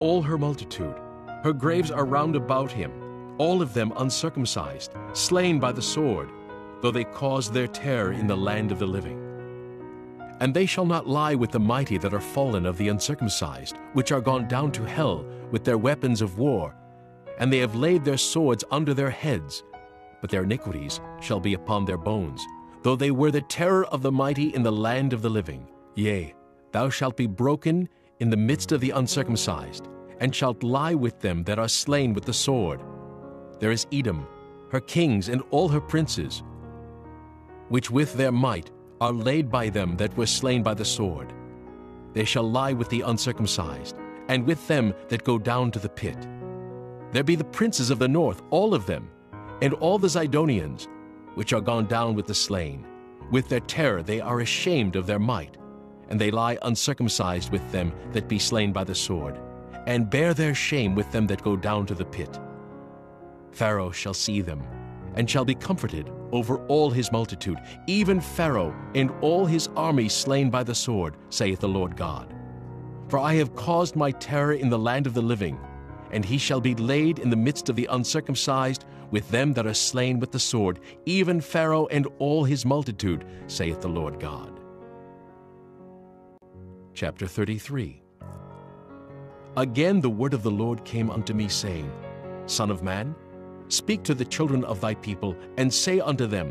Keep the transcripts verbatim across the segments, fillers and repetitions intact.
all her multitude. Her graves are round about him, all of them uncircumcised, slain by the sword, though they caused their terror in the land of the living. And they shall not lie with the mighty that are fallen of the uncircumcised, which are gone down to hell with their weapons of war, and they have laid their swords under their heads, but their iniquities shall be upon their bones, though they were the terror of the mighty in the land of the living. Yea, thou shalt be broken in the midst of the uncircumcised, and shalt lie with them that are slain with the sword. There is Edom, her kings and all her princes, which with their might are laid by them that were slain by the sword. They shall lie with the uncircumcised, and with them that go down to the pit. There be the princes of the north, all of them, and all the Zidonians, which are gone down with the slain. With their terror they are ashamed of their might, and they lie uncircumcised with them that be slain by the sword, and bear their shame with them that go down to the pit. Pharaoh shall see them, and shall be comforted over all his multitude, even Pharaoh and all his army slain by the sword, saith the Lord God. For I have caused my terror in the land of the living, and he shall be laid in the midst of the uncircumcised with them that are slain with the sword, even Pharaoh and all his multitude, saith the Lord God. Chapter thirty-three. Again the word of the Lord came unto me, saying, Son of man, speak to the children of thy people, and say unto them,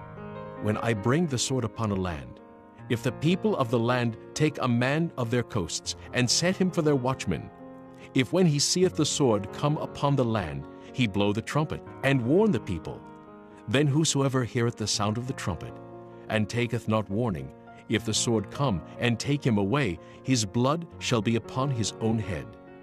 When I bring the sword upon a land, if the people of the land take a man of their coasts, and set him for their watchman, if when he seeth the sword come upon the land, he blow the trumpet, and warn the people, then whosoever heareth the sound of the trumpet, and taketh not warning, if the sword come and take him away, his blood shall be upon his own head.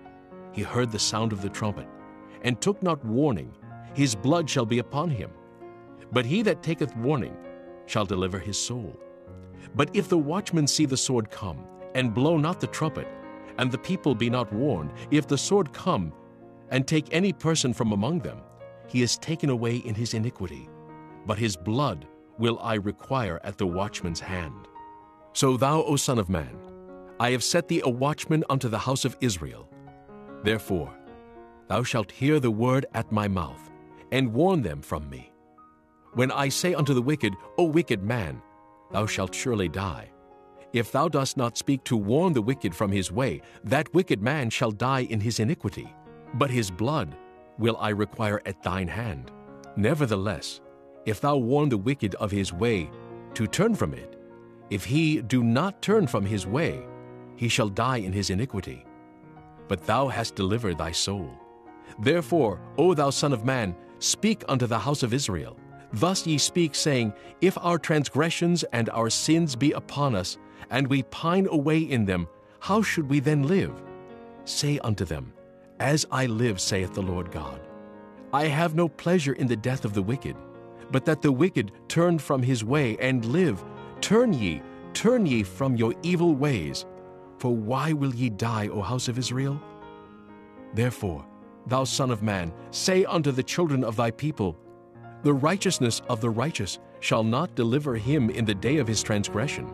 He heard the sound of the trumpet, and took not warning, his blood shall be upon him. But he that taketh warning shall deliver his soul. But if the watchman see the sword come, and blow not the trumpet, and the people be not warned, if the sword come, and take any person from among them, he is taken away in his iniquity, but his blood will I require at the watchman's hand. So thou, O son of man, I have set thee a watchman unto the house of Israel. Therefore thou shalt hear the word at my mouth, and warn them from me. When I say unto the wicked, O wicked man, thou shalt surely die, if thou dost not speak to warn the wicked from his way, that wicked man shall die in his iniquity, but his blood will I require at thine hand. Nevertheless, if thou warn the wicked of his way to turn from it, if he do not turn from his way, he shall die in his iniquity. But thou hast delivered thy soul. Therefore, O thou son of man, speak unto the house of Israel. Thus ye speak, saying, If our transgressions and our sins be upon us, and we pine away in them, how should we then live? Say unto them, As I live, saith the Lord God, I have no pleasure in the death of the wicked, but that the wicked turn from his way and live. Turn ye, turn ye from your evil ways. For why will ye die, O house of Israel? Therefore, thou son of man, say unto the children of thy people, The righteousness of the righteous shall not deliver him in the day of his transgression.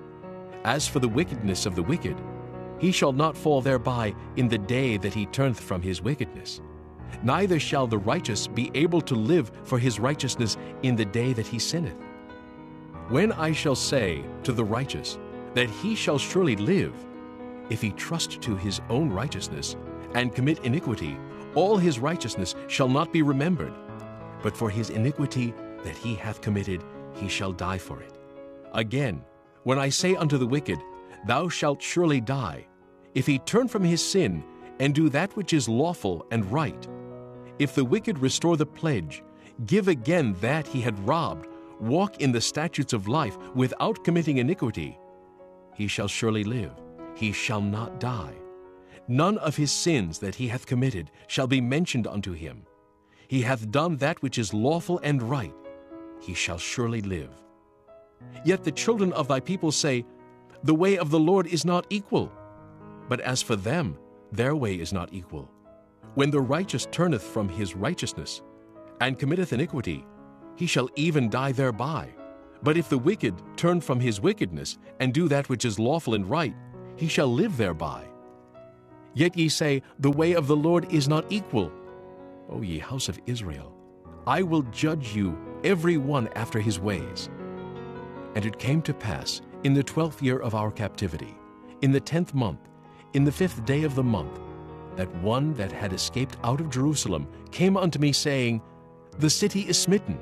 As for the wickedness of the wicked, he shall not fall thereby in the day that he turneth from his wickedness. Neither shall the righteous be able to live for his righteousness in the day that he sinneth. When I shall say to the righteous that he shall surely live, if he trust to his own righteousness and commit iniquity, all his righteousness shall not be remembered, but for his iniquity that he hath committed, he shall die for it. Again, when I say unto the wicked, Thou shalt surely die, if he turn from his sin and do that which is lawful and right, if the wicked restore the pledge, give again that he had robbed, walk in the statutes of life without committing iniquity, he shall surely live, he shall not die. None of his sins that he hath committed shall be mentioned unto him. He hath done that which is lawful and right, he shall surely live. Yet the children of thy people say, The way of the Lord is not equal. But as for them, their way is not equal. When the righteous turneth from his righteousness, and committeth iniquity, he shall even die thereby. But if the wicked turn from his wickedness, and do that which is lawful and right, he shall live thereby. Yet ye say, The way of the Lord is not equal. O ye house of Israel, I will judge you every one after his ways. And it came to pass in the twelfth year of our captivity, in the tenth month, in the fifth day of the month, that one that had escaped out of Jerusalem came unto me, saying, The city is smitten.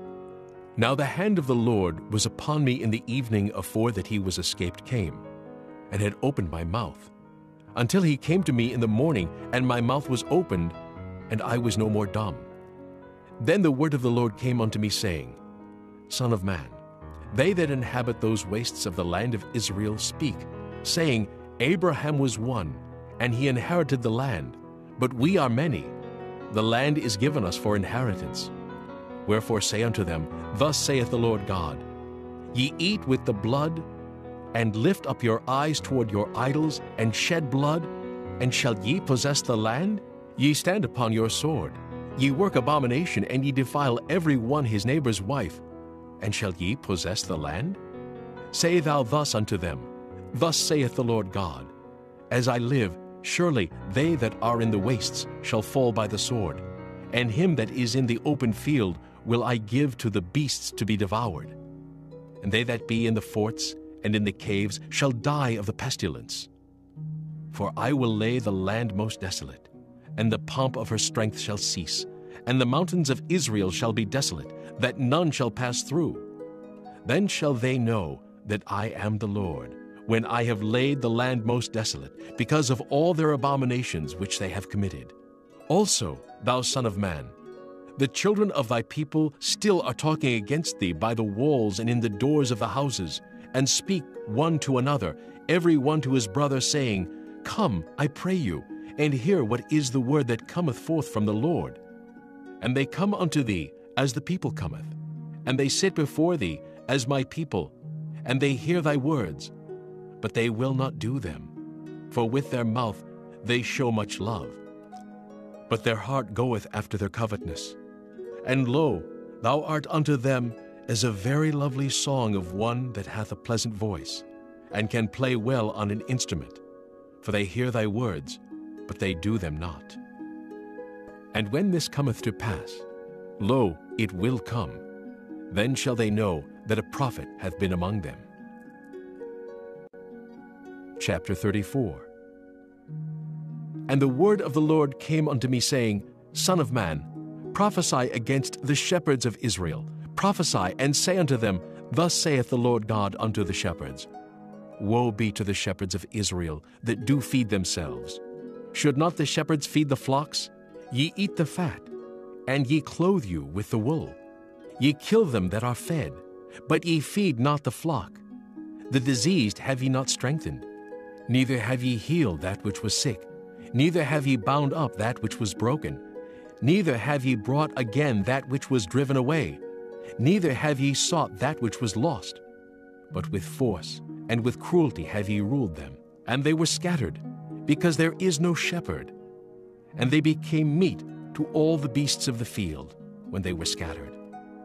Now the hand of the Lord was upon me in the evening afore that he was escaped came, and had opened my mouth, until he came to me in the morning, and my mouth was opened, and I was no more dumb. Then the word of the Lord came unto me, saying, Son of man, they that inhabit those wastes of the land of Israel speak, saying, Abraham was one, and he inherited the land, but we are many. The land is given us for inheritance. Wherefore say unto them, Thus saith the Lord God, Ye eat with the blood, and lift up your eyes toward your idols, and shed blood, and shall ye possess the land? Ye stand upon your sword. Ye work abomination, and ye defile every one his neighbor's wife. And shall ye possess the land? Say thou thus unto them, Thus saith the Lord God, As I live, surely they that are in the wastes shall fall by the sword, and him that is in the open field will I give to the beasts to be devoured. And they that be in the forts and in the caves shall die of the pestilence. For I will lay the land most desolate, and the pomp of her strength shall cease, and the mountains of Israel shall be desolate, that none shall pass through. Then shall they know that I am the Lord, when I have laid the land most desolate, because of all their abominations which they have committed. Also, thou son of man, the children of thy people still are talking against thee by the walls and in the doors of the houses, and speak one to another, every one to his brother, saying, Come, I pray you, and hear what is the word that cometh forth from the Lord. And they come unto thee as the people cometh, and they sit before thee as my people, and they hear thy words, but they will not do them. For with their mouth they show much love, but their heart goeth after their covetousness. And lo, thou art unto them as a very lovely song of one that hath a pleasant voice, and can play well on an instrument. For they hear thy words, but they do them not. And when this cometh to pass, lo, it will come, then shall they know that a prophet hath been among them. Chapter thirty-four. And the word of the Lord came unto me, saying, Son of man, prophesy against the shepherds of Israel. Prophesy, and say unto them, Thus saith the Lord God unto the shepherds, Woe be to the shepherds of Israel that do feed themselves. Should not the shepherds feed the flocks? Ye eat the fat, and ye clothe you with the wool. Ye kill them that are fed, but ye feed not the flock. The diseased have ye not strengthened, neither have ye healed that which was sick, neither have ye bound up that which was broken, neither have ye brought again that which was driven away, neither have ye sought that which was lost. But with force and with cruelty have ye ruled them, and they were scattered, because there is no shepherd. And they became meat to all the beasts of the field when they were scattered.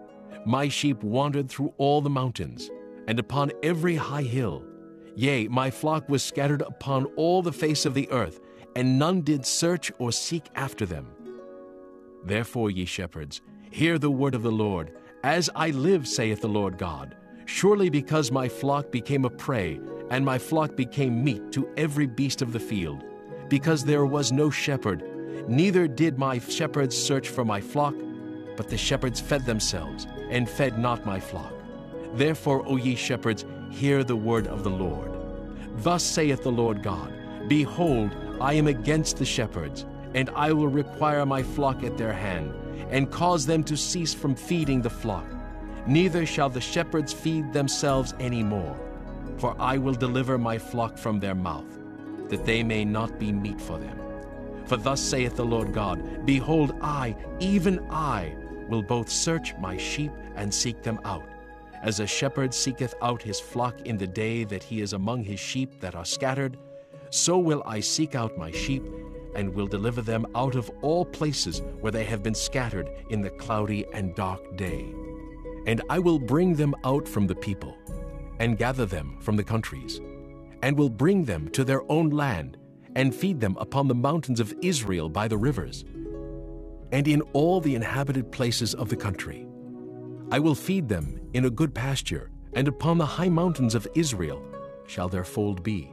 My sheep wandered through all the mountains, and upon every high hill. Yea, my flock was scattered upon all the face of the earth, and none did search or seek after them. Therefore, ye shepherds, hear the word of the Lord. As I live, saith the Lord God, surely because my flock became a prey, and my flock became meat to every beast of the field, because there was no shepherd, neither did my shepherds search for my flock, but the shepherds fed themselves, and fed not my flock. Therefore, O ye shepherds, hear the word of the Lord. Thus saith the Lord God, Behold, I am against the shepherds, and I will require my flock at their hand, and cause them to cease from feeding the flock. Neither shall the shepherds feed themselves any more, for I will deliver my flock from their mouth, that they may not be meat for them. For thus saith the Lord God, Behold, I, even I, will both search my sheep and seek them out, as a shepherd seeketh out his flock in the day that he is among his sheep that are scattered, so will I seek out my sheep, and will deliver them out of all places where they have been scattered in the cloudy and dark day. And I will bring them out from the people, and gather them from the countries, and will bring them to their own land, and feed them upon the mountains of Israel by the rivers, and in all the inhabited places of the country. I will feed them in a good pasture, and upon the high mountains of Israel shall their fold be.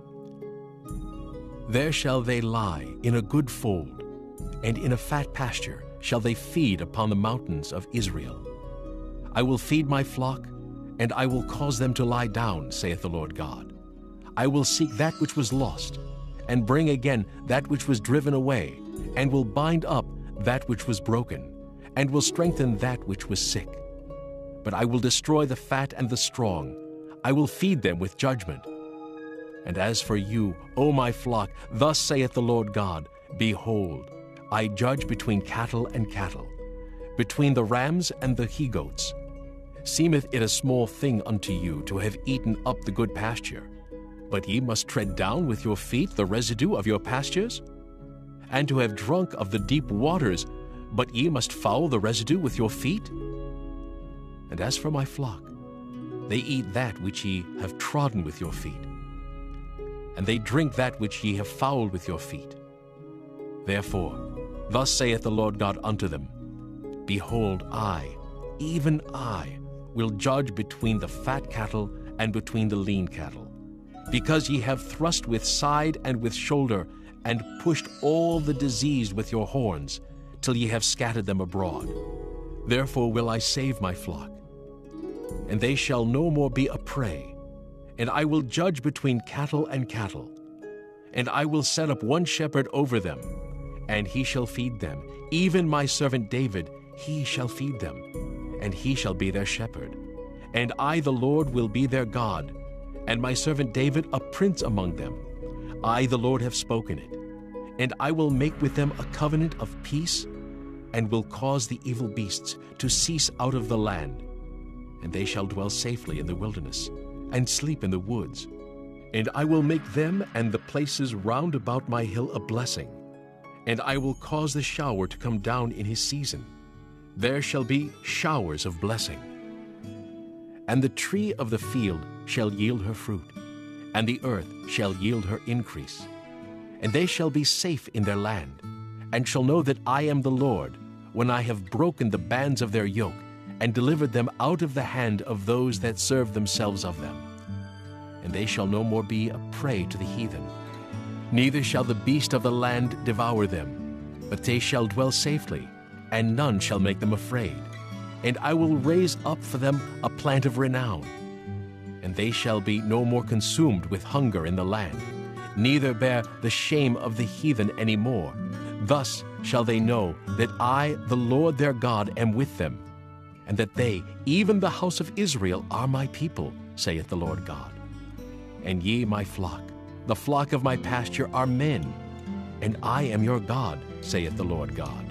There shall they lie in a good fold, and in a fat pasture shall they feed upon the mountains of Israel. I will feed my flock, and I will cause them to lie down, saith the Lord God. I will seek that which was lost, and bring again that which was driven away, and will bind up that which was broken, and will strengthen that which was sick. But I will destroy the fat and the strong. I will feed them with judgment. And as for you, O my flock, thus saith the Lord God, Behold, I judge between cattle and cattle, between the rams and the he-goats. Seemeth it a small thing unto you to have eaten up the good pasture, but ye must tread down with your feet the residue of your pastures? And to have drunk of the deep waters, but ye must foul the residue with your feet? And as for my flock, they eat that which ye have trodden with your feet, and they drink that which ye have fouled with your feet. Therefore, thus saith the Lord God unto them, Behold, I, even I, will judge between the fat cattle and between the lean cattle, because ye have thrust with side and with shoulder, and pushed all the diseased with your horns, till ye have scattered them abroad. Therefore will I save my flock, and they shall no more be a prey. And I will judge between cattle and cattle, and I will set up one shepherd over them, and he shall feed them. Even my servant David, he shall feed them, and he shall be their shepherd. And I, the Lord, will be their God, and my servant David a prince among them. I, the Lord, have spoken it. And I will make with them a covenant of peace, and will cause the evil beasts to cease out of the land. And they shall dwell safely in the wilderness, and sleep in the woods. And I will make them and the places round about my hill a blessing. And I will cause the shower to come down in his season. There shall be showers of blessing. And the tree of the field shall yield her fruit, and the earth shall yield her increase. And they shall be safe in their land, and shall know that I am the Lord, when I have broken the bands of their yoke, and delivered them out of the hand of those that serve themselves of them. And they shall no more be a prey to the heathen, neither shall the beast of the land devour them, but they shall dwell safely, and none shall make them afraid. And I will raise up for them a plant of renown, and they shall be no more consumed with hunger in the land, neither bear the shame of the heathen any more. Thus shall they know that I, the Lord their God, am with them, and that they, even the house of Israel, are my people, saith the Lord God. And ye, my flock, the flock of my pasture, are men, and I am your God, saith the Lord God.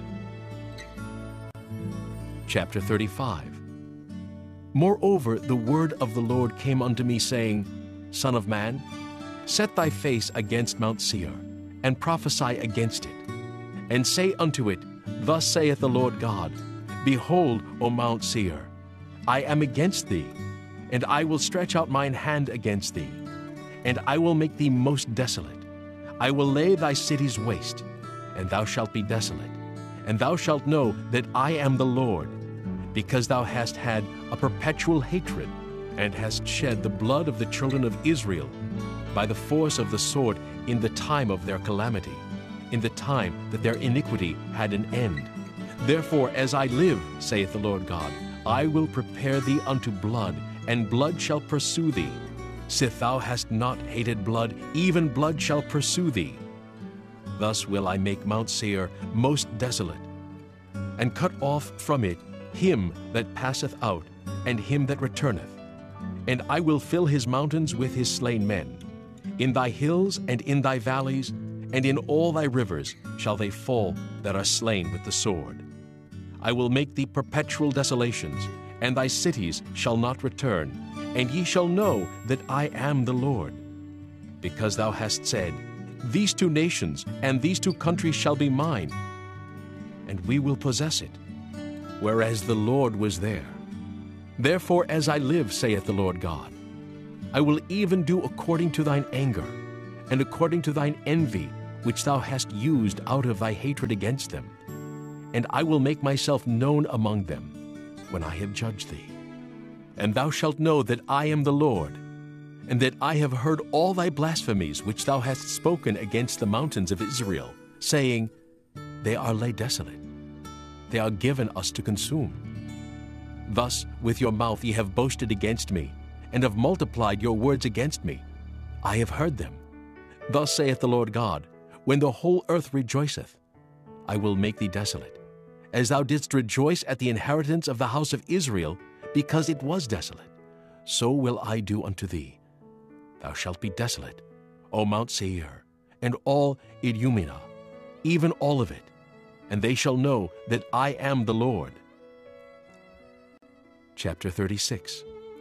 Chapter thirty-five. Moreover, the word of the Lord came unto me, saying, Son of man, set thy face against Mount Seir, and prophesy against it, and say unto it, Thus saith the Lord God, Behold, O Mount Seir, I am against thee, and I will stretch out mine hand against thee, and I will make thee most desolate. I will lay thy cities waste, and thou shalt be desolate. And thou shalt know that I am the Lord, because thou hast had a perpetual hatred, and hast shed the blood of the children of Israel by the force of the sword in the time of their calamity, in the time that their iniquity had an end. Therefore, as I live, saith the Lord God, I will prepare thee unto blood, and blood shall pursue thee. Sith thou hast not hated blood, even blood shall pursue thee. Thus will I make Mount Seir most desolate, and cut off from it him that passeth out, and him that returneth. And I will fill his mountains with his slain men. In thy hills and in thy valleys, and in all thy rivers shall they fall that are slain with the sword. I will make thee perpetual desolations, and thy cities shall not return, and ye shall know that I am the Lord. Because thou hast said, These two nations and these two countries shall be mine, and we will possess it, whereas the Lord was there. Therefore, as I live, saith the Lord God, I will even do according to thine anger, and according to thine envy, which thou hast used out of thy hatred against them. And I will make myself known among them when I have judged thee. And thou shalt know that I am the Lord, and that I have heard all thy blasphemies which thou hast spoken against the mountains of Israel, saying, They are laid desolate, they are given us to consume. Thus with your mouth ye have boasted against me, and have multiplied your words against me. I have heard them. Thus saith the Lord God, When the whole earth rejoiceth, I will make thee desolate, as thou didst rejoice at the inheritance of the house of Israel, because it was desolate, so will I do unto thee. Thou shalt be desolate, O Mount Seir, and all Idumea, even all of it, and they shall know that I am the Lord. Chapter thirty-six.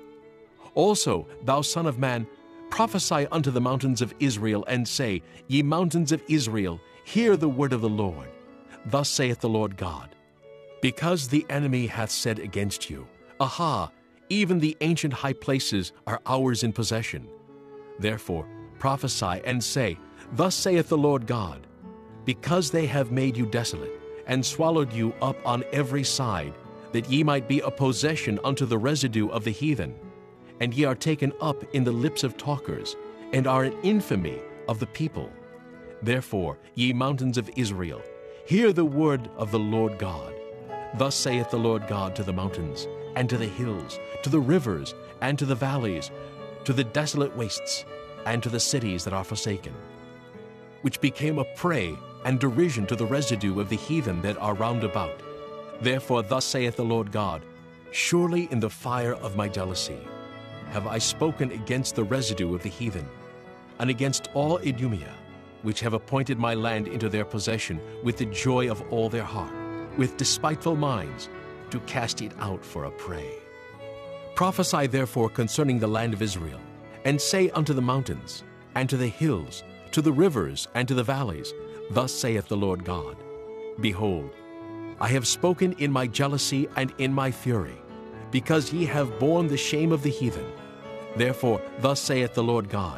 Also, thou son of man, prophesy unto the mountains of Israel, and say, Ye mountains of Israel, hear the word of the Lord. Thus saith the Lord God, Because the enemy hath said against you, Aha, even the ancient high places are ours in possession. Therefore prophesy and say, Thus saith the Lord God, Because they have made you desolate, and swallowed you up on every side, that ye might be a possession unto the residue of the heathen, and ye are taken up in the lips of talkers, and are an infamy of the people. Therefore, ye mountains of Israel, hear the word of the Lord God. Thus saith the Lord God to the mountains, and to the hills, to the rivers, and to the valleys, to the desolate wastes, and to the cities that are forsaken, which became a prey and derision to the residue of the heathen that are round about. Therefore thus saith the Lord God, Surely in the fire of my jealousy have I spoken against the residue of the heathen, and against all Idumea, which have appointed my land into their possession with the joy of all their heart, with despiteful minds, to cast it out for a prey. Prophesy therefore concerning the land of Israel, and say unto the mountains, and to the hills, to the rivers, and to the valleys, Thus saith the Lord God, Behold, I have spoken in my jealousy and in my fury, because ye have borne the shame of the heathen. Therefore thus saith the Lord God,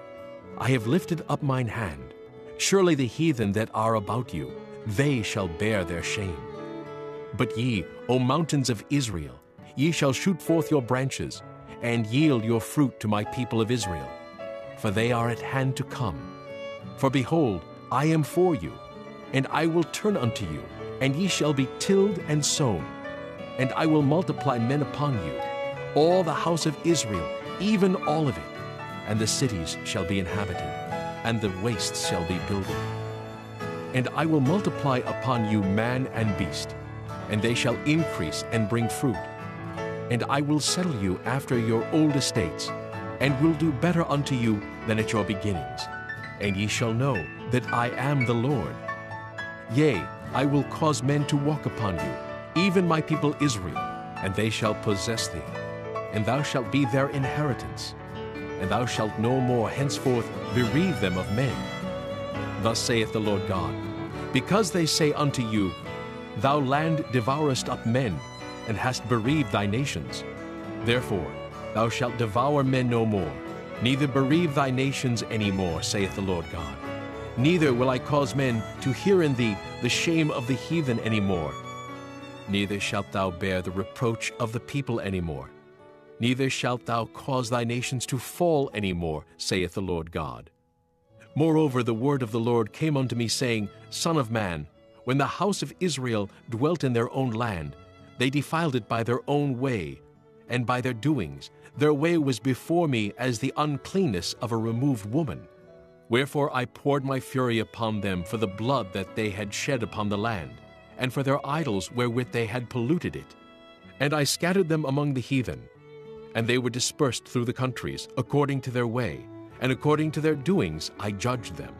I have lifted up mine hand. Surely the heathen that are about you, they shall bear their shame. But ye, O mountains of Israel, ye shall shoot forth your branches, and yield your fruit to my people of Israel, for they are at hand to come. For behold, I am for you, and I will turn unto you, and ye shall be tilled and sown, and I will multiply men upon you, all the house of Israel, even all of it, and the cities shall be inhabited, and the wastes shall be builded. And I will multiply upon you man and beast, and they shall increase and bring fruit. And I will settle you after your old estates, and will do better unto you than at your beginnings. And ye shall know that I am the Lord. Yea, I will cause men to walk upon you, even my people Israel, and they shall possess thee, and thou shalt be their inheritance. And thou shalt no more henceforth bereave them of men. Thus saith the Lord God, Because they say unto you, Thou land devourest up men, and hast bereaved thy nations. Therefore thou shalt devour men no more, neither bereave thy nations any more, saith the Lord God. Neither will I cause men to hear in thee the shame of the heathen any more. Neither shalt thou bear the reproach of the people any more. Neither shalt thou cause thy nations to fall any more, saith the Lord God. Moreover, the word of the Lord came unto me, saying, Son of man, when the house of Israel dwelt in their own land, they defiled it by their own way, and by their doings. Their way was before me as the uncleanness of a removed woman. Wherefore I poured my fury upon them for the blood that they had shed upon the land, and for their idols wherewith they had polluted it. And I scattered them among the heathen, and they were dispersed through the countries, according to their way, and according to their doings I judged them.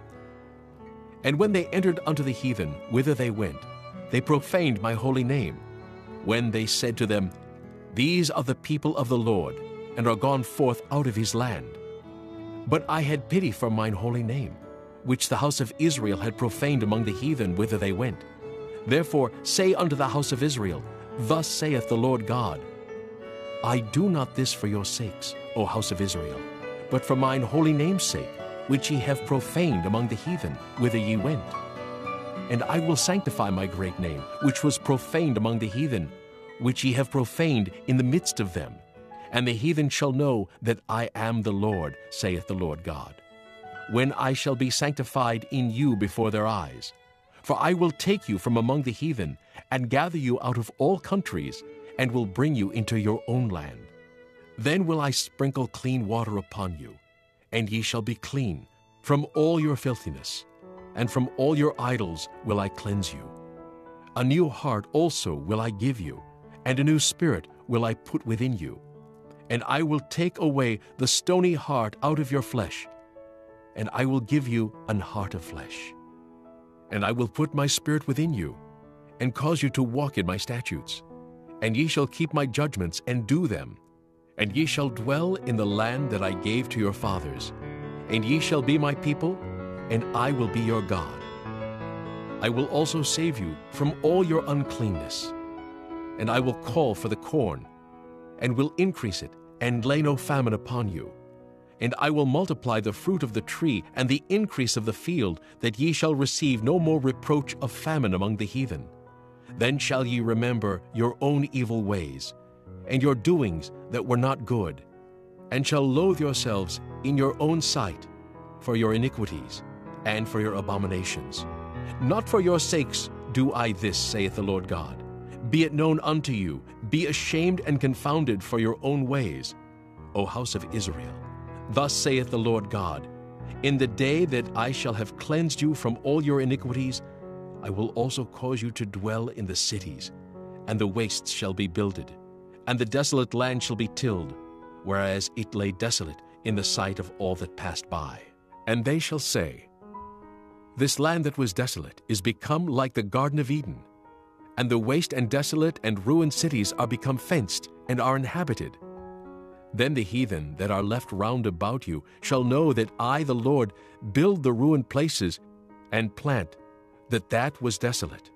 And when they entered unto the heathen, whither they went, they profaned my holy name, when they said to them, These are the people of the Lord, and are gone forth out of his land. But I had pity for mine holy name, which the house of Israel had profaned among the heathen whither they went. Therefore say unto the house of Israel, Thus saith the Lord God, I do not this for your sakes, O house of Israel, but for mine holy name's sake, which ye have profaned among the heathen, whither ye went. And I will sanctify my great name, which was profaned among the heathen, which ye have profaned in the midst of them. And the heathen shall know that I am the Lord, saith the Lord God, when I shall be sanctified in you before their eyes. For I will take you from among the heathen, and gather you out of all countries, and will bring you into your own land. Then will I sprinkle clean water upon you, and ye shall be clean from all your filthiness, and from all your idols will I cleanse you. A new heart also will I give you, and a new spirit will I put within you. And I will take away the stony heart out of your flesh, and I will give you an heart of flesh. And I will put my spirit within you, and cause you to walk in my statutes. And ye shall keep my judgments and do them. And ye shall dwell in the land that I gave to your fathers. And ye shall be my people, and I will be your God. I will also save you from all your uncleanness. And I will call for the corn, and will increase it, and lay no famine upon you. And I will multiply the fruit of the tree and the increase of the field, that ye shall receive no more reproach of famine among the heathen. Then shall ye remember your own evil ways, and your doings that were not good, and shall loathe yourselves in your own sight for your iniquities and for your abominations. Not for your sakes do I this, saith the Lord God. Be it known unto you, be ashamed and confounded for your own ways, O house of Israel. Thus saith the Lord God, in the day that I shall have cleansed you from all your iniquities, I will also cause you to dwell in the cities, and the wastes shall be builded, and the desolate land shall be tilled, whereas it lay desolate in the sight of all that passed by. And they shall say, this land that was desolate is become like the Garden of Eden, and the waste and desolate and ruined cities are become fenced and are inhabited. Then the heathen that are left round about you shall know that I, the Lord, build the ruined places and plant that that was desolate.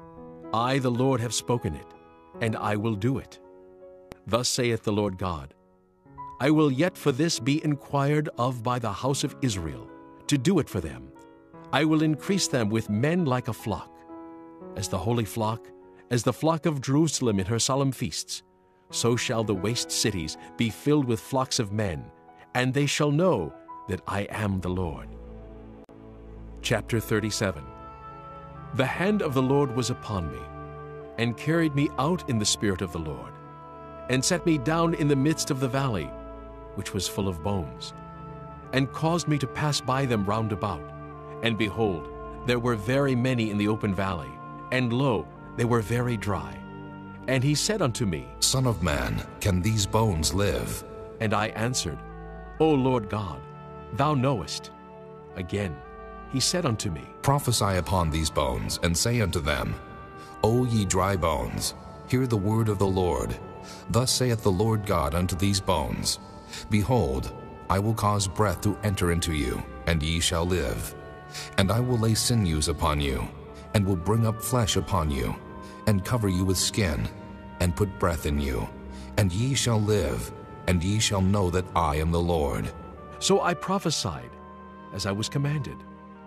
I, the Lord, have spoken it, and I will do it. Thus saith the Lord God, I will yet for this be inquired of by the house of Israel, to do it for them. I will increase them with men like a flock, as the holy flock, as the flock of Jerusalem in her solemn feasts. So shall the waste cities be filled with flocks of men, and they shall know that I am the Lord. Chapter thirty-seven. The hand of the Lord was upon me, and carried me out in the spirit of the Lord, and set me down in the midst of the valley, which was full of bones, and caused me to pass by them round about. And behold, there were very many in the open valley, and lo, they were very dry. And he said unto me, Son of man, can these bones live? And I answered, O Lord God, thou knowest. Again he said unto me, Prophesy upon these bones, and say unto them, O ye dry bones, hear the word of the Lord. Thus saith the Lord God unto these bones, Behold, I will cause breath to enter into you, and ye shall live. And I will lay sinews upon you, and will bring up flesh upon you, and cover you with skin, and put breath in you, and ye shall live, and ye shall know that I am the Lord. So I prophesied, as I was commanded.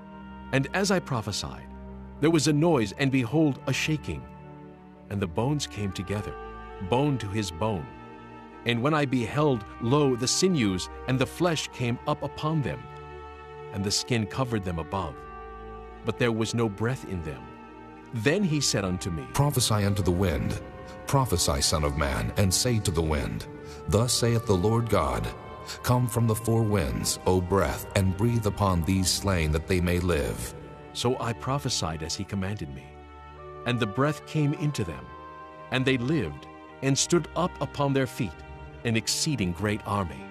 And as I prophesied, there was a noise, and behold, a shaking. And the bones came together, bone to his bone. And when I beheld, lo, the sinews and the flesh came up upon them, and the skin covered them above, but there was no breath in them. Then he said unto me, Prophesy unto the wind, prophesy, son of man, and say to the wind, Thus saith the Lord God, Come from the four winds, O breath, and breathe upon these slain, that they may live. So I prophesied as he commanded me, and the breath came into them, and they lived, and stood up upon their feet, an exceeding great army.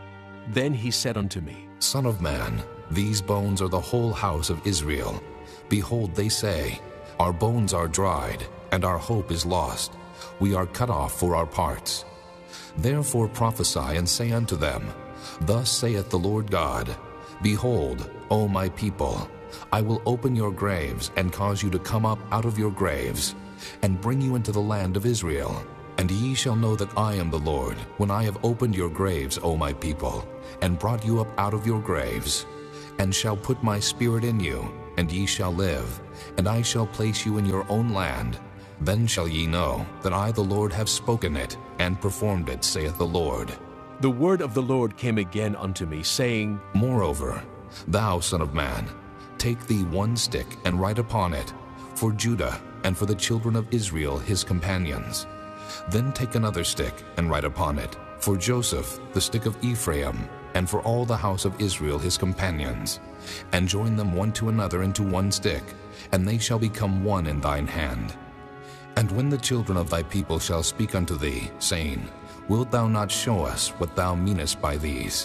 Then he said unto me, Son of man, these bones are the whole house of Israel. Behold, they say, Our bones are dried, and our hope is lost. We are cut off for our parts. Therefore prophesy, and say unto them, Thus saith the Lord God, Behold, O my people, I will open your graves, and cause you to come up out of your graves, and bring you into the land of Israel. And ye shall know that I am the Lord, when I have opened your graves, O my people, and brought you up out of your graves. and shall put my spirit in you, and ye shall live, and I shall place you in your own land. Then shall ye know that I the Lord have spoken it, and performed it, saith the Lord. The word of the Lord came again unto me, saying, Moreover, thou, son of man, take thee one stick, and write upon it, for Judah, and for the children of Israel his companions. Then take another stick, and write upon it, for Joseph, the stick of Ephraim, and for all the house of Israel his companions, and join them one to another into one stick, and they shall become one in thine hand. And when the children of thy people shall speak unto thee, saying, Wilt thou not show us what thou meanest by these?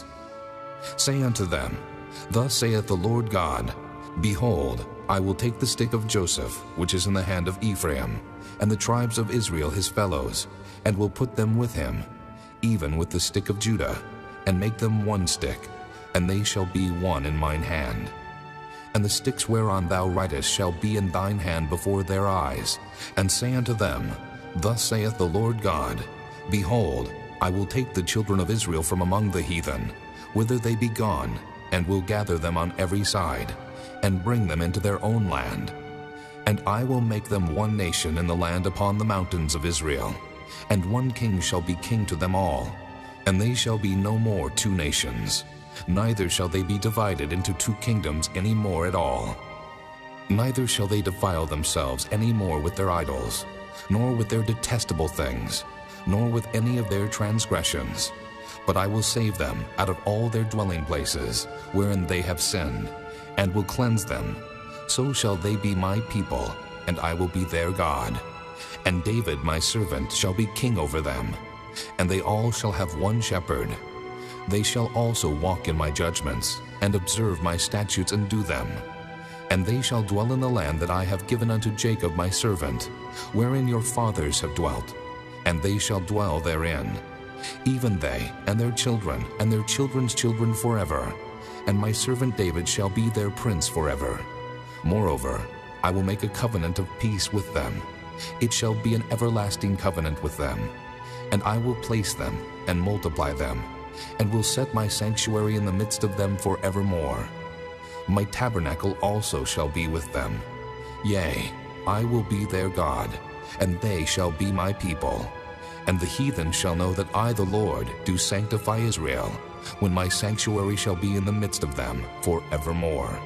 Say unto them, Thus saith the Lord God, Behold, I will take the stick of Joseph, which is in the hand of Ephraim, and the tribes of Israel his fellows, and will put them with him, even with the stick of Judah, and make them one stick, and they shall be one in mine hand. And the sticks whereon thou writest shall be in thine hand before their eyes, and say unto them, Thus saith the Lord God, Behold, I will take the children of Israel from among the heathen, whither they be gone, and will gather them on every side, and bring them into their own land. And I will make them one nation in the land upon the mountains of Israel, and one king shall be king to them all, and they shall be no more two nations, neither shall they be divided into two kingdoms any more at all. Neither shall they defile themselves any more with their idols, nor with their detestable things, nor with any of their transgressions. But I will save them out of all their dwelling places, wherein they have sinned, and will cleanse them. So shall they be my people, and I will be their God. And David my servant shall be king over them, and they all shall have one shepherd. They shall also walk in my judgments, and observe my statutes and do them. And they shall dwell in the land that I have given unto Jacob my servant, wherein your fathers have dwelt, and they shall dwell therein, even they and their children and their children's children forever. And my servant David shall be their prince forever. Moreover, I will make a covenant of peace with them. It shall be an everlasting covenant with them. And I will place them and multiply them, and will set my sanctuary in the midst of them forevermore. My tabernacle also shall be with them. Yea, I will be their God, and they shall be my people. And the heathen shall know that I, the Lord, do sanctify Israel, when my sanctuary shall be in the midst of them forevermore.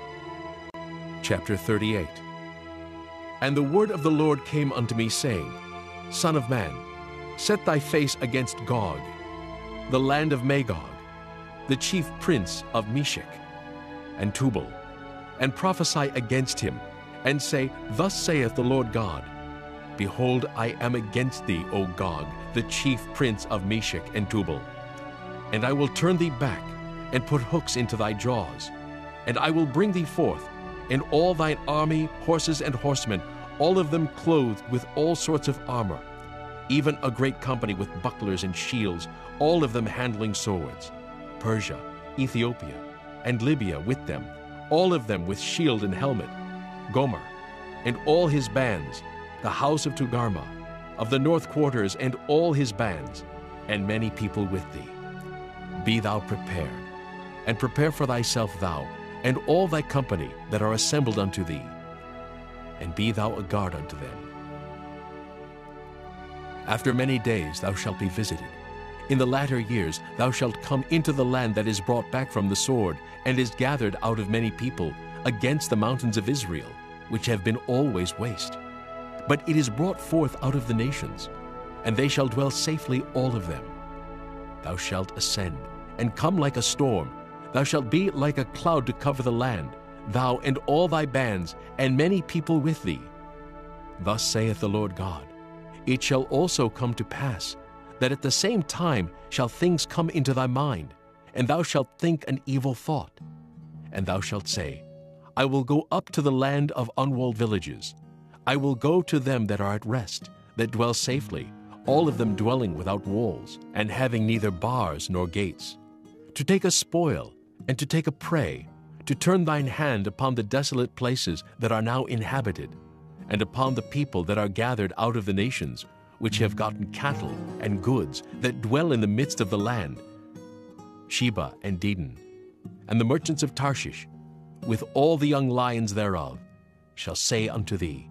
Chapter thirty-eight. And the word of the Lord came unto me, saying, Son of man, set thy face against Gog, the land of Magog, the chief prince of Meshech and Tubal, and prophesy against him, and say, Thus saith the Lord God, Behold, I am against thee, O Gog, the chief prince of Meshech and Tubal. And I will turn thee back, and put hooks into thy jaws. And I will bring thee forth, and all thine army, horses and horsemen, all of them clothed with all sorts of armor, even a great company with bucklers and shields, all of them handling swords, Persia, Ethiopia, and Libya with them, all of them with shield and helmet, Gomer, and all his bands, the house of Togarmah, of the north quarters, and all his bands, and many people with thee. Be thou prepared, and prepare for thyself thou, and all thy company that are assembled unto thee, and be thou a guard unto them. After many days thou shalt be visited. In the latter years thou shalt come into the land that is brought back from the sword, and is gathered out of many people, against the mountains of Israel, which have been always waste. But it is brought forth out of the nations, and they shall dwell safely all of them. Thou shalt ascend, and come like a storm. Thou shalt be like a cloud to cover the land, thou and all thy bands, and many people with thee. Thus saith the Lord God, It shall also come to pass, that at the same time shall things come into thy mind, and thou shalt think an evil thought. And thou shalt say, I will go up to the land of unwalled villages. I will go to them that are at rest, that dwell safely, all of them dwelling without walls, and having neither bars nor gates, to take a spoil, and to take a prey, to turn thine hand upon the desolate places that are now inhabited, and upon the people that are gathered out of the nations, which have gotten cattle and goods, that dwell in the midst of the land, Sheba and Dedan, and the merchants of Tarshish, with all the young lions thereof, shall say unto thee,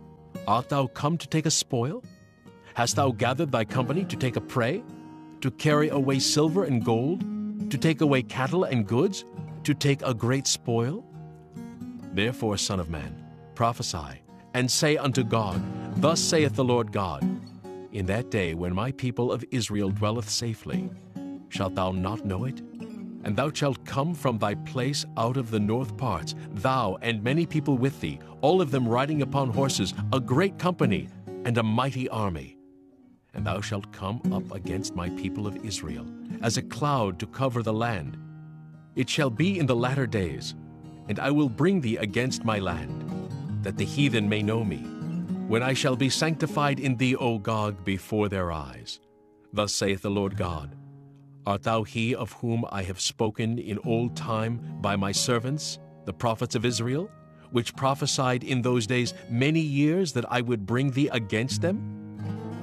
Art thou come to take a spoil? Hast thou gathered thy company to take a prey? To carry away silver and gold? To take away cattle and goods? To take a great spoil? Therefore, son of man, prophesy, and say unto Gog, Thus saith the Lord God, In that day when my people of Israel dwelleth safely, shalt thou not know it? And thou shalt come from thy place out of the north parts, thou and many people with thee, all of them riding upon horses, a great company, and a mighty army. And thou shalt come up against my people of Israel, as a cloud to cover the land. It shall be in the latter days, and I will bring thee against my land, that the heathen may know me, when I shall be sanctified in thee, O Gog, before their eyes. Thus saith the Lord God, Art thou he of whom I have spoken in old time by my servants, the prophets of Israel, which prophesied in those days many years that I would bring thee against them?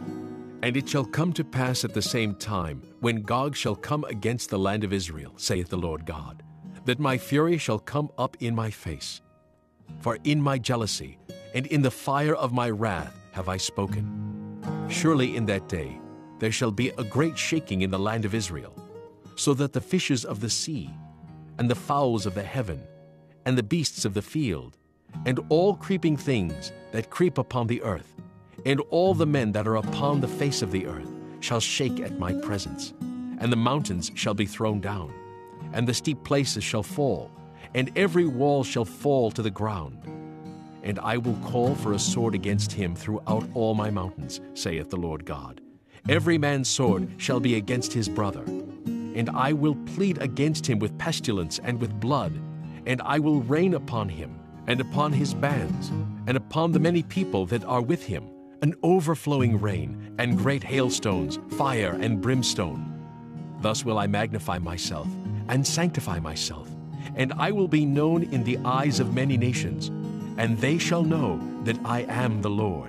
And it shall come to pass at the same time, when Gog shall come against the land of Israel, saith the Lord God, that my fury shall come up in my face. For in my jealousy and in the fire of my wrath have I spoken. Surely in that day there shall be a great shaking in the land of Israel, so that the fishes of the sea, and the fowls of the heaven, and the beasts of the field, and all creeping things that creep upon the earth, and all the men that are upon the face of the earth, shall shake at my presence, and the mountains shall be thrown down, and the steep places shall fall, and every wall shall fall to the ground. And I will call for a sword against him throughout all my mountains, saith the Lord God. Every man's sword shall be against his brother. And I will plead against him with pestilence and with blood, and I will rain upon him, and upon his bands, and upon the many people that are with him, an overflowing rain, and great hailstones, fire and brimstone. Thus will I magnify myself, and sanctify myself, and I will be known in the eyes of many nations, and they shall know that I am the Lord.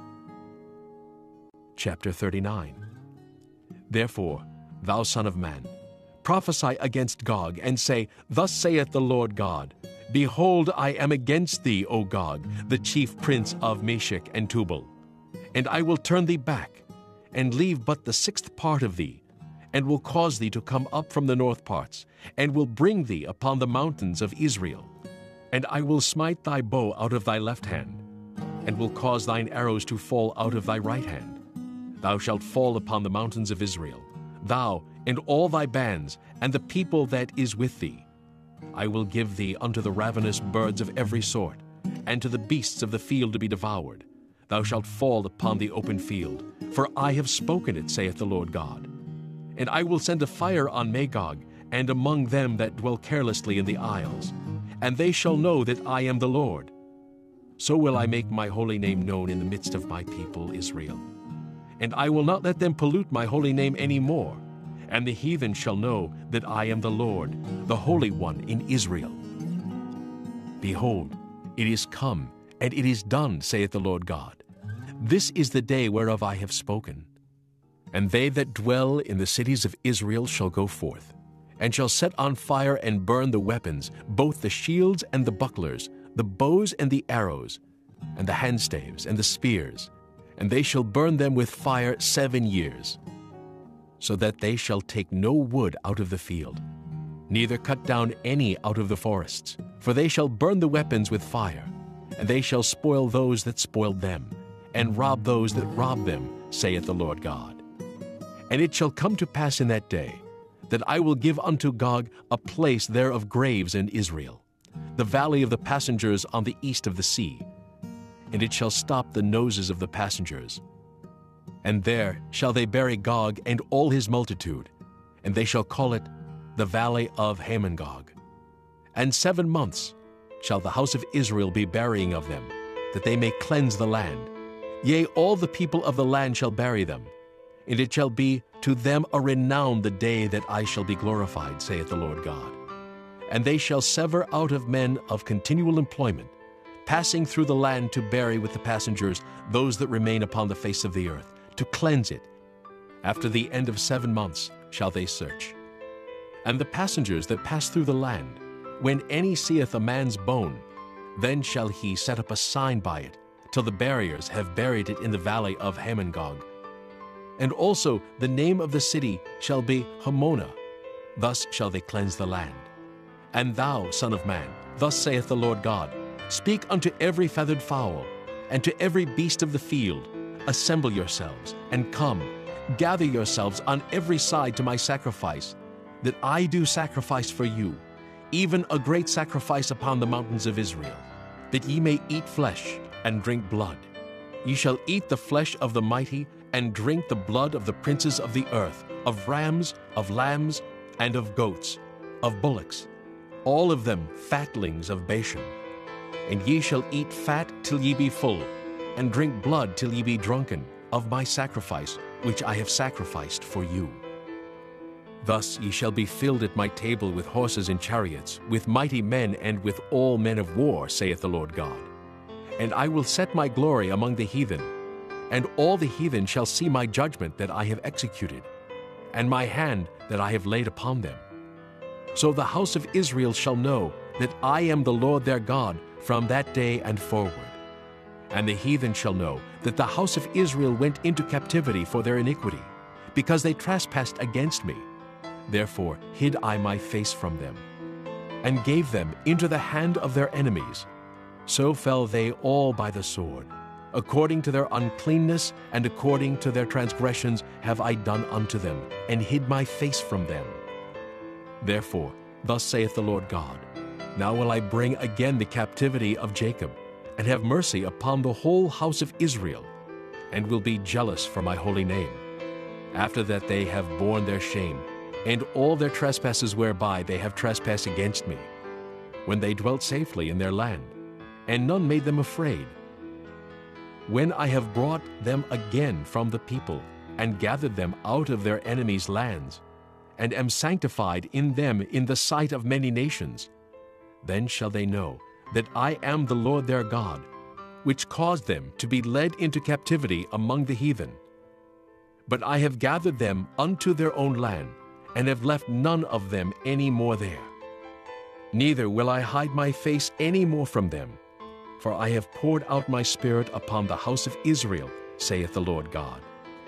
Chapter thirty-nine. Therefore, thou son of man, prophesy against Gog, and say, Thus saith the Lord God, Behold, I am against thee, O Gog, the chief prince of Meshech and Tubal. And I will turn thee back, and leave but the sixth part of thee, and will cause thee to come up from the north parts, and will bring thee upon the mountains of Israel. And I will smite thy bow out of thy left hand, and will cause thine arrows to fall out of thy right hand. Thou shalt fall upon the mountains of Israel, thou and all thy bands, and the people that is with thee. I will give thee unto the ravenous birds of every sort, and to the beasts of the field to be devoured. Thou shalt fall upon the open field, for I have spoken it, saith the Lord God. And I will send a fire on Magog, and among them that dwell carelessly in the isles, and they shall know that I am the Lord. So will I make my holy name known in the midst of my people Israel. And I will not let them pollute my holy name any more, and the heathen shall know that I am the Lord, the Holy One in Israel. Behold, it is come, and it is done, saith the Lord God. This is the day whereof I have spoken. And they that dwell in the cities of Israel shall go forth, and shall set on fire and burn the weapons, both the shields and the bucklers, the bows and the arrows, and the handstaves and the spears, and they shall burn them with fire seven years, so that they shall take no wood out of the field, neither cut down any out of the forests. For they shall burn the weapons with fire, and they shall spoil those that spoiled them, and rob those that robbed them, saith the Lord God. And it shall come to pass in that day, that I will give unto Gog a place there of graves in Israel, the valley of the passengers on the east of the sea, and it shall stop the noses of the passengers. And there shall they bury Gog and all his multitude, and they shall call it the valley of Hamongog. And seven months shall the house of Israel be burying of them, that they may cleanse the land. Yea, all the people of the land shall bury them, and it shall be to them a renown the day that I shall be glorified, saith the Lord God. And they shall sever out of men of continual employment, passing through the land to bury with the passengers those that remain upon the face of the earth, to cleanse it. After the end of seven months shall they search. and the passengers that pass through the land. When any seeth a man's bone, then shall he set up a sign by it, till the buriers have buried it in the valley of Hamongog. And also the name of the city shall be Hamona. Thus shall they cleanse the land. And thou, son of man, thus saith the Lord God, speak unto every feathered fowl, and to every beast of the field, assemble yourselves, and come, gather yourselves on every side to my sacrifice, that I do sacrifice for you, even a great sacrifice upon the mountains of Israel, that ye may eat flesh and drink blood. Ye shall eat the flesh of the mighty, and drink the blood of the princes of the earth, of rams, of lambs, and of goats, of bullocks, all of them fatlings of Bashan. And ye shall eat fat till ye be full, and drink blood till ye be drunken, of my sacrifice, which I have sacrificed for you. Thus ye shall be filled at my table with horses and chariots, with mighty men and with all men of war, saith the Lord God. And I will set my glory among the heathen, and all the heathen shall see my judgment that I have executed, and my hand that I have laid upon them. So the house of Israel shall know that I am the Lord their God from that day and forward. And the heathen shall know that the house of Israel went into captivity for their iniquity, because they trespassed against me. Therefore hid I my face from them, and gave them into the hand of their enemies. So fell they all by the sword. According to their uncleanness and according to their transgressions have I done unto them, and hid my face from them. Therefore, thus saith the Lord God, now will I bring again the captivity of Jacob, and have mercy upon the whole house of Israel, and will be jealous for my holy name, after that they have borne their shame, and all their trespasses whereby they have trespassed against me, when they dwelt safely in their land, and none made them afraid. When I have brought them again from the people, and gathered them out of their enemies' lands, and am sanctified in them in the sight of many nations, then shall they know that I am the Lord their God, which caused them to be led into captivity among the heathen. But I have gathered them unto their own land, and have left none of them any more there. Neither will I hide my face any more from them, for I have poured out my spirit upon the house of Israel, saith the Lord God.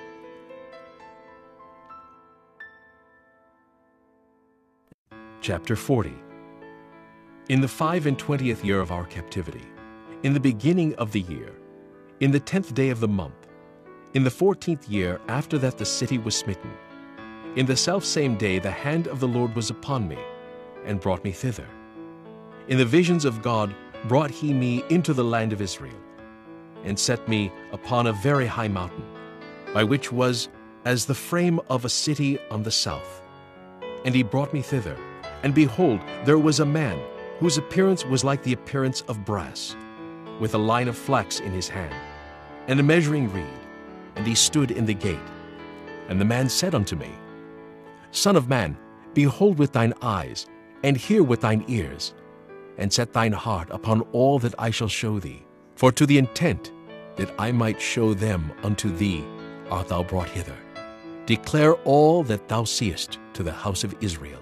Chapter forty. In the five and twentieth year of our captivity, in the beginning of the year, in the tenth day of the month, in the fourteenth year after that the city was smitten, in the selfsame day the hand of the Lord was upon me, and brought me thither. In the visions of God brought he me into the land of Israel, and set me upon a very high mountain, by which was as the frame of a city on the south. And he brought me thither, and behold, there was a man, whose appearance was like the appearance of brass, with a line of flax in his hand, and a measuring reed, and he stood in the gate. And the man said unto me, Son of man, behold with thine eyes, and hear with thine ears, and set thine heart upon all that I shall show thee. For to the intent that I might show them unto thee art thou brought hither. Declare all that thou seest to the house of Israel.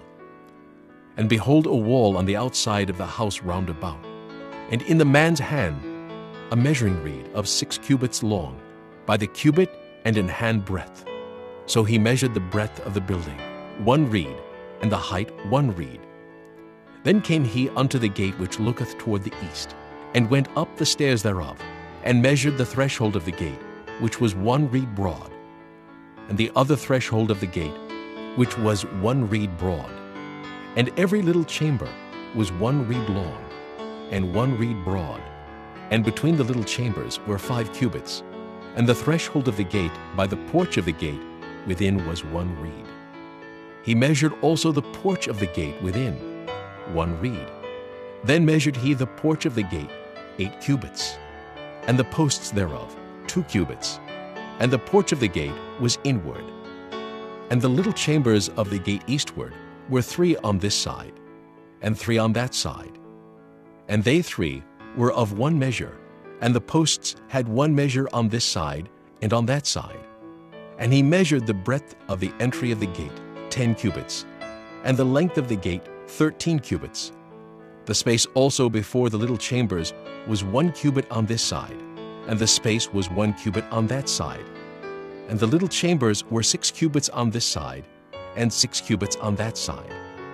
And behold a wall on the outside of the house round about, and in the man's hand a measuring reed of six cubits long, by the cubit and an hand breadth. So he measured the breadth of the building, one reed, and the height one reed. Then came he unto the gate which looketh toward the east, and went up the stairs thereof, and measured the threshold of the gate, which was one reed broad, and the other threshold of the gate, which was one reed broad. And every little chamber was one reed long, and one reed broad, and between the little chambers were five cubits, and the threshold of the gate by the porch of the gate within was one reed. He measured also the porch of the gate within, one reed. Then measured he the porch of the gate, eight cubits, and the posts thereof, two cubits, and the porch of the gate was inward. And the little chambers of the gate eastward were three on this side, and three on that side. And they three were of one measure, and the posts had one measure on this side and on that side. And he measured the breadth of the entry of the gate, ten cubits, and the length of the gate thirteen cubits. The space also before the little chambers was one cubit on this side, and the space was one cubit on that side. And the little chambers were six cubits on this side, and six cubits on that side.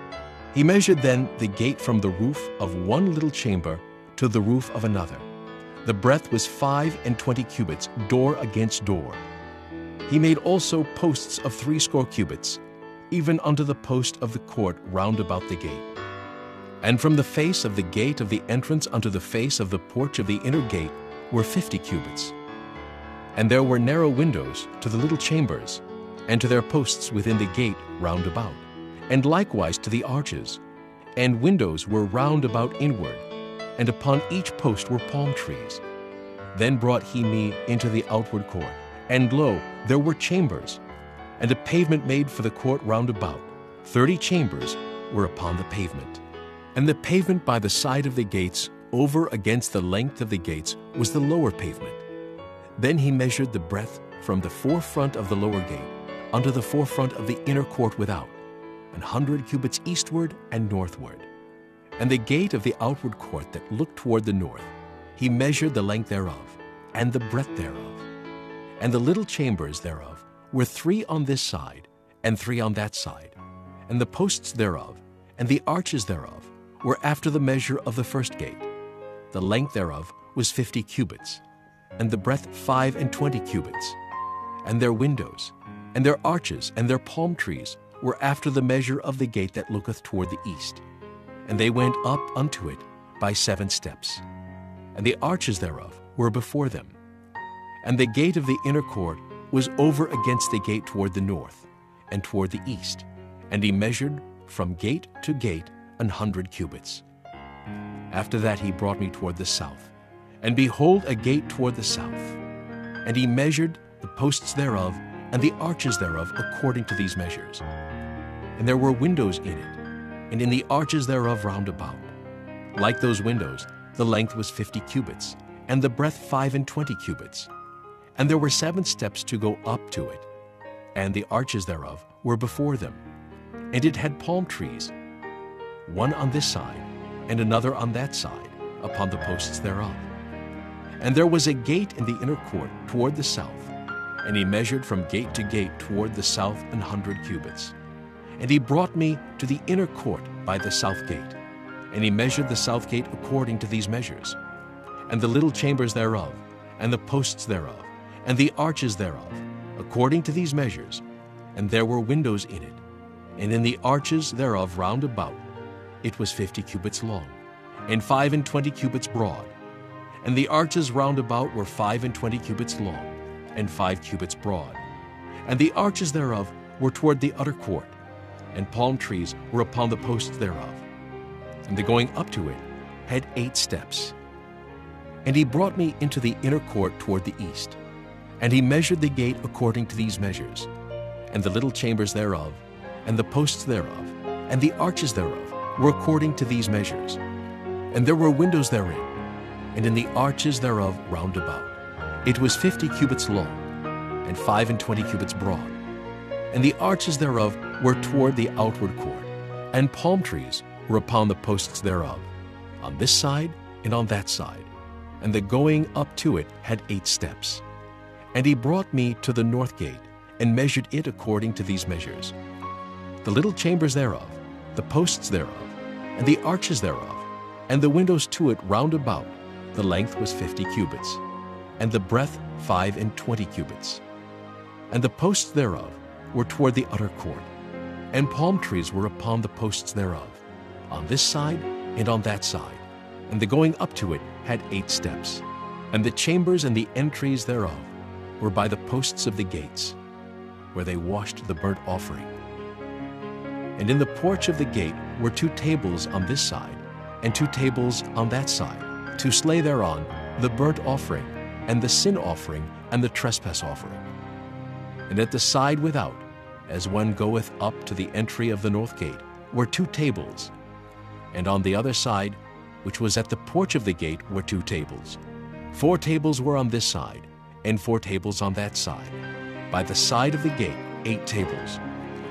He measured then the gate from the roof of one little chamber to the roof of another. The breadth was five and twenty cubits, door against door. He made also posts of threescore cubits, even unto the post of the court round about the gate. And from the face of the gate of the entrance unto the face of the porch of the inner gate were fifty cubits. And there were narrow windows to the little chambers, and to their posts within the gate round about, and likewise to the arches. And windows were round about inward, and upon each post were palm trees. Then brought he me into the outward court, and lo, there were chambers, and a pavement made for the court round about. Thirty chambers were upon the pavement. And the pavement by the side of the gates, over against the length of the gates, was the lower pavement. Then he measured the breadth from the forefront of the lower gate unto the forefront of the inner court without, an hundred cubits eastward and northward. And the gate of the outward court that looked toward the north, he measured the length thereof, and the breadth thereof. And the little chambers thereof were three on this side, and three on that side. And the posts thereof, and the arches thereof, were after the measure of the first gate. The length thereof was fifty cubits, and the breadth five and twenty cubits. And their windows, and their arches, and their palm trees were after the measure of the gate that looketh toward the east. And they went up unto it by seven steps. And the arches thereof were before them. And the gate of the inner court was over against the gate toward the north, and toward the east. And he measured from gate to gate an hundred cubits. After that he brought me toward the south, and behold a gate toward the south. And he measured the posts thereof, and the arches thereof according to these measures. And there were windows in it, and in the arches thereof round about. Like those windows, the length was fifty cubits, and the breadth five and twenty cubits. And there were seven steps to go up to it, and the arches thereof were before them. And it had palm trees, one on this side, and another on that side, upon the posts thereof. And there was a gate in the inner court toward the south, and he measured from gate to gate toward the south an hundred cubits. And he brought me to the inner court by the south gate, and he measured the south gate according to these measures, and the little chambers thereof, and the posts thereof, and the arches thereof, according to these measures. And there were windows in it, and in the arches thereof round about. It was fifty cubits long, and five and twenty cubits broad. And the arches round about were five and twenty cubits long, and five cubits broad. And the arches thereof were toward the utter court, and palm trees were upon the posts thereof. And the going up to it had eight steps. And he brought me into the inner court toward the east, and he measured the gate according to these measures, and the little chambers thereof, and the posts thereof, and the arches thereof were according to these measures. And there were windows therein, and in the arches thereof round about. It was fifty cubits long, and five and twenty cubits broad. And the arches thereof were toward the outward court, and palm trees were upon the posts thereof, on this side and on that side. And the going up to it had eight steps. And he brought me to the north gate, and measured it according to these measures. The little chambers thereof, the posts thereof, and the arches thereof, and the windows to it round about, the length was fifty cubits, and the breadth five and twenty cubits. And the posts thereof were toward the utter court, and palm trees were upon the posts thereof, on this side and on that side. And the going up to it had eight steps. And the chambers and the entries thereof were by the posts of the gates, where they washed the burnt offering. And in the porch of the gate were two tables on this side, and two tables on that side, to slay thereon the burnt offering, and the sin offering, and the trespass offering. And at the side without, as one goeth up to the entry of the north gate, were two tables. And on the other side, which was at the porch of the gate, were two tables. Four tables were on this side, and four tables on that side. By the side of the gate, eight tables.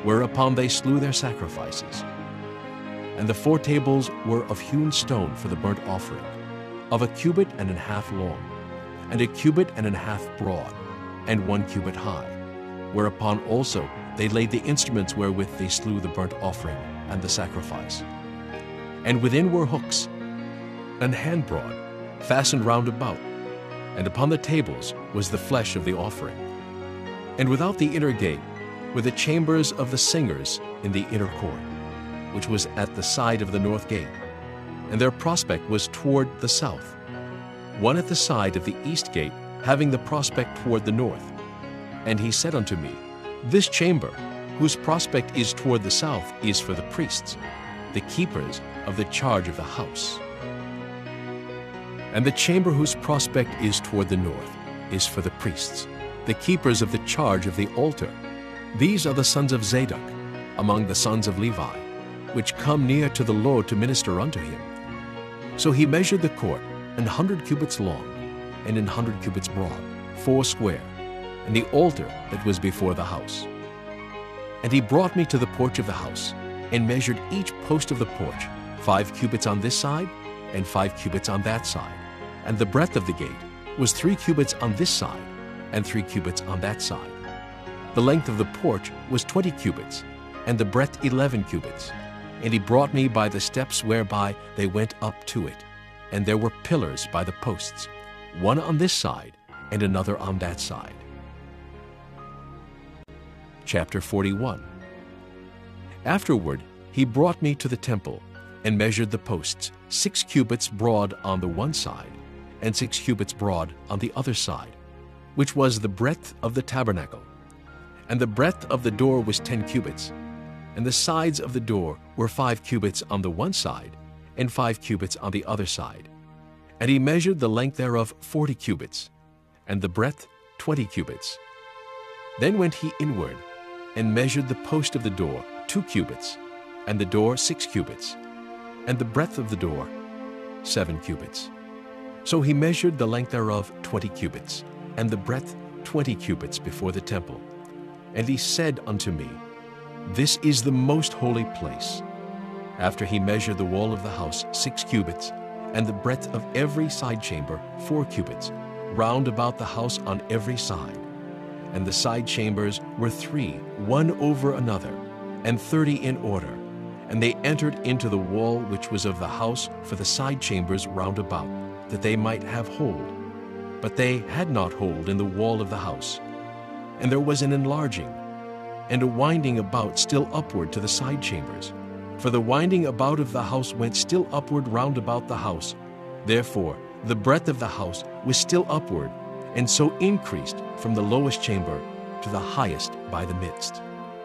whereupon they slew their sacrifices. And the four tables were of hewn stone for the burnt offering, of a cubit and a half long, and a cubit and a half broad, and one cubit high, whereupon also they laid the instruments wherewith they slew the burnt offering and the sacrifice. And within were hooks, an hand broad, fastened round about, and upon the tables was the flesh of the offering. And without the inner gate were the chambers of the singers in the inner court, which was at the side of the north gate, and their prospect was toward the south, one at the side of the east gate, having the prospect toward the north. And he said unto me, This chamber, whose prospect is toward the south, is for the priests, the keepers of the charge of the house. And the chamber whose prospect is toward the north is for the priests, the keepers of the charge of the altar. These are the sons of Zadok, among the sons of Levi, which come near to the Lord to minister unto him. So he measured the court an hundred cubits long, and an hundred cubits broad, four square, and the altar that was before the house. And he brought me to the porch of the house, and measured each post of the porch, five cubits on this side, and five cubits on that side. And the breadth of the gate was three cubits on this side, and three cubits on that side. The length of the porch was twenty cubits, and the breadth eleven cubits. And he brought me by the steps whereby they went up to it. And there were pillars by the posts, one on this side, and another on that side. Chapter forty-one. Afterward he brought me to the temple, and measured the posts, six cubits broad on the one side, and six cubits broad on the other side, which was the breadth of the tabernacle. And the breadth of the door was ten cubits, and the sides of the door were five cubits on the one side, and five cubits on the other side. And he measured the length thereof forty cubits, and the breadth twenty cubits. Then went he inward, and measured the post of the door two cubits, and the door six cubits, and the breadth of the door seven cubits. So he measured the length thereof twenty cubits, and the breadth twenty cubits before the temple. And he said unto me, This is the most holy place. After he measured the wall of the house six cubits, and the breadth of every side chamber four cubits, round about the house on every side. And the side chambers were three, one over another, and thirty in order. And they entered into the wall which was of the house for the side chambers round about, that they might have hold. But they had not hold in the wall of the house. And there was an enlarging, and a winding about still upward to the side chambers. For the winding about of the house went still upward round about the house. Therefore the breadth of the house was still upward, and so increased from the lowest chamber to the highest by the midst.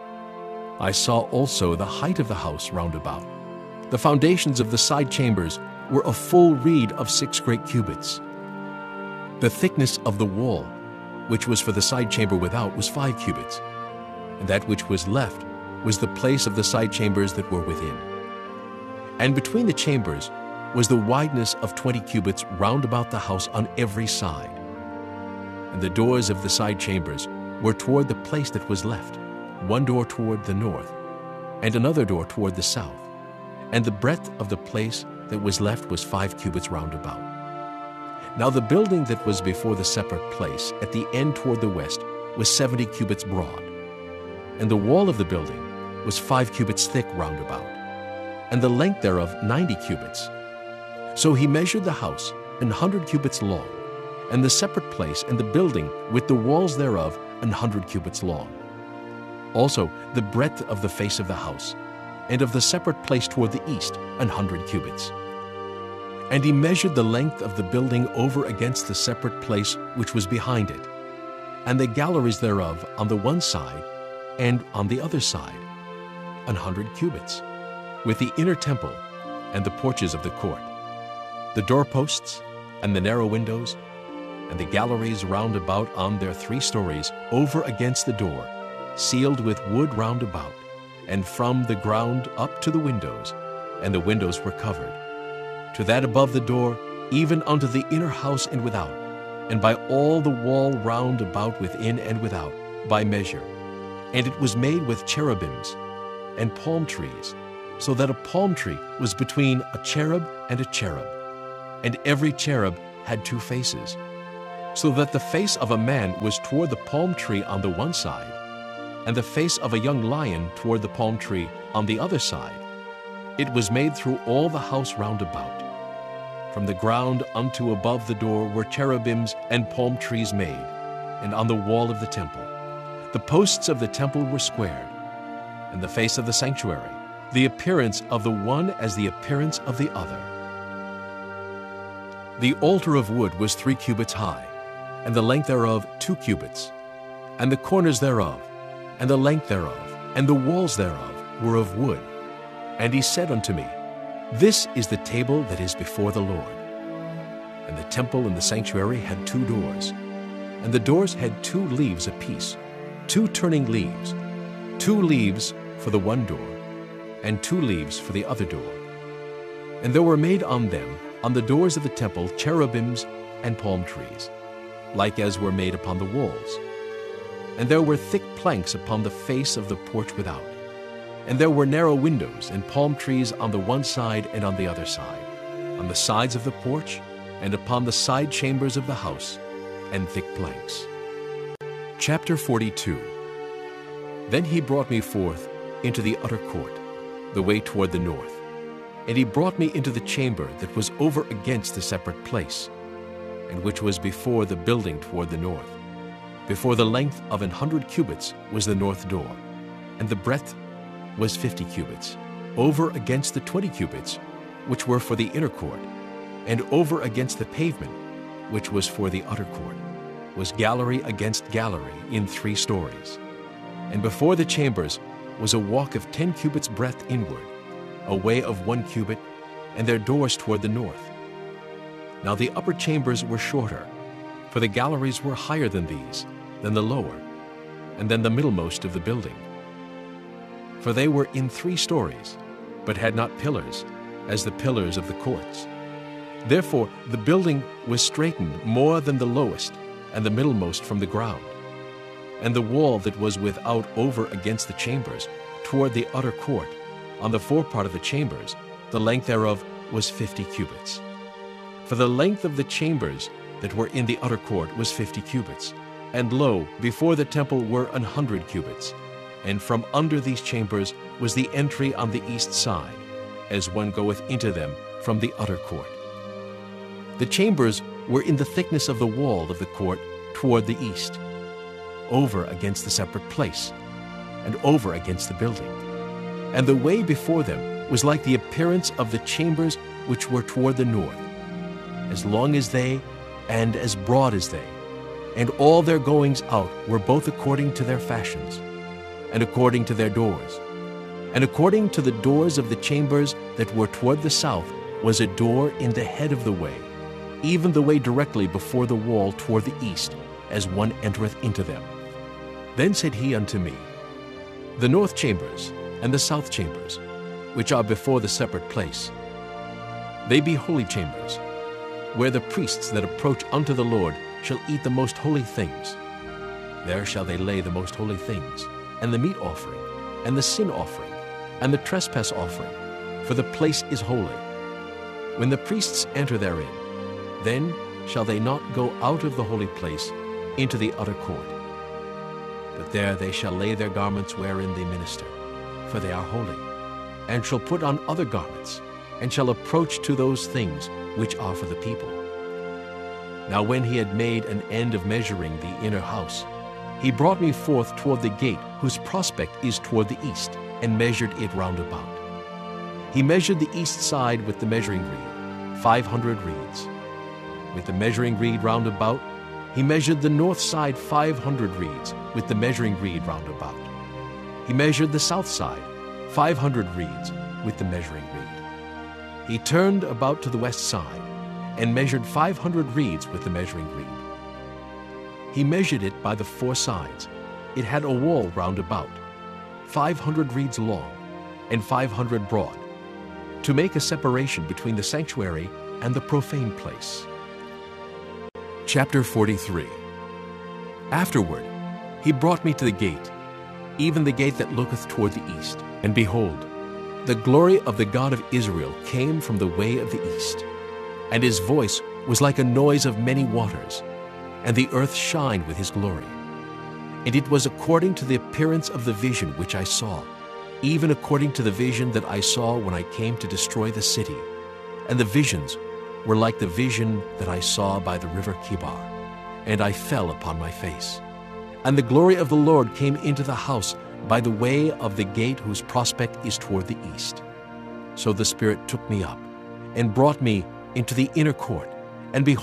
I saw also the height of the house round about. The foundations of the side chambers were a full reed of six great cubits. The thickness of the wall, which was for the side chamber without, was five cubits, and that which was left was the place of the side chambers that were within. And between the chambers was the wideness of twenty cubits round about the house on every side. And the doors of the side chambers were toward the place that was left, one door toward the north, and another door toward the south. And the breadth of the place that was left was five cubits round about. Now the building that was before the separate place at the end toward the west was seventy cubits broad, and the wall of the building was five cubits thick round about, and the length thereof ninety cubits. So he measured the house an hundred cubits long, and the separate place and the building with the walls thereof an hundred cubits long. Also the breadth of the face of the house, and of the separate place toward the east an hundred cubits. And he measured the length of the building over against the separate place which was behind it, and the galleries thereof on the one side and on the other side, an hundred cubits, with the inner temple and the porches of the court, the doorposts and the narrow windows, and the galleries round about on their three stories over against the door, sealed with wood round about, and from the ground up to the windows, and the windows were covered, to that above the door, even unto the inner house and without, and by all the wall round about within and without, by measure, and it was made with cherubims and palm trees, so that a palm tree was between a cherub and a cherub. And every cherub had two faces, so that the face of a man was toward the palm tree on the one side, and the face of a young lion toward the palm tree on the other side. It was made through all the house round about. From the ground unto above the door were cherubims and palm trees made, and on the wall of the temple. The posts of the temple were squared, and the face of the sanctuary, the appearance of the one as the appearance of the other. The altar of wood was three cubits high, and the length thereof two cubits, and the corners thereof, and the length thereof, and the walls thereof were of wood. And he said unto me, This is the table that is before the Lord. And the temple and the sanctuary had two doors, and the doors had two leaves apiece, two turning leaves, two leaves for the one door, and two leaves for the other door. And there were made on them, on the doors of the temple, cherubims and palm trees, like as were made upon the walls. And there were thick planks upon the face of the porch without. And there were narrow windows and palm trees on the one side and on the other side, on the sides of the porch, and upon the side chambers of the house, and thick planks. Chapter forty-two. Then he brought me forth into the utter court, the way toward the north. And he brought me into the chamber that was over against the separate place, and which was before the building toward the north. Before the length of an hundred cubits was the north door, and the breadth was fifty cubits, over against the twenty cubits, which were for the inner court, and over against the pavement, which was for the utter court, was gallery against gallery in three stories. And before the chambers was a walk of ten cubits breadth inward, a way of one cubit, and their doors toward the north. Now the upper chambers were shorter, for the galleries were higher than these, than the lower, and than the middlemost of the building. For they were in three stories, but had not pillars, as the pillars of the courts. Therefore the building was straitened more than the lowest, and the middlemost from the ground. And the wall that was without over against the chambers, toward the utter court, on the forepart of the chambers, the length thereof was fifty cubits. For the length of the chambers that were in the utter court was fifty cubits, and lo, before the temple were an hundred cubits. And from under these chambers was the entry on the east side, as one goeth into them from the utter court. The chambers were in the thickness of the wall of the court toward the east, over against the separate place, and over against the building. And the way before them was like the appearance of the chambers which were toward the north, as long as they, and as broad as they. And all their goings out were both according to their fashions, and according to their doors. And according to the doors of the chambers that were toward the south was a door in the head of the way, even the way directly before the wall toward the east, as one entereth into them. Then said he unto me, The north chambers and the south chambers, which are before the separate place, they be holy chambers, where the priests that approach unto the Lord shall eat the most holy things. There shall they lay the most holy things, and the meat offering, and the sin offering, and the trespass offering, for the place is holy. When the priests enter therein, then shall they not go out of the holy place into the utter court. But there they shall lay their garments wherein they minister, for they are holy, and shall put on other garments, and shall approach to those things which are for the people. Now when he had made an end of measuring the inner house, he brought me forth toward the gate, whose prospect is toward the east, and measured it round about. He measured the east side with the measuring reed, five hundred reeds. With the measuring reed round about, he measured the north side five hundred reeds, with the measuring reed round about. He measured the south side, five hundred reeds, with the measuring reed. He turned about to the west side, and measured five hundred reeds with the measuring reed. He measured it by the four sides. It had a wall round about, five hundred reeds long, and five hundred broad, to make a separation between the sanctuary and the profane place. Chapter forty-three. Afterward, he brought me to the gate, even the gate that looketh toward the east. And behold, the glory of the God of Israel came from the way of the east. And his voice was like a noise of many waters, and the earth shined with his glory. And it was according to the appearance of the vision which I saw, even according to the vision that I saw when I came to destroy the city. And the visions were like the vision that I saw by the river Kibar, and I fell upon my face. And the glory of the Lord came into the house by the way of the gate whose prospect is toward the east. So the Spirit took me up, and brought me into the inner court, and behold,